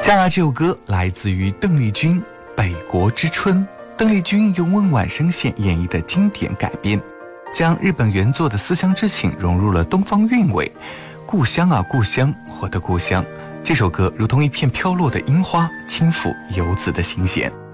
下来这首歌来自于邓丽君《北国之春》，邓丽君用温婉声线演绎的经典改编，将日本原作的思乡之情融入了东方韵味。故乡啊故乡，我的故乡，这首歌如同一片飘落的樱花，轻抚游子的心弦。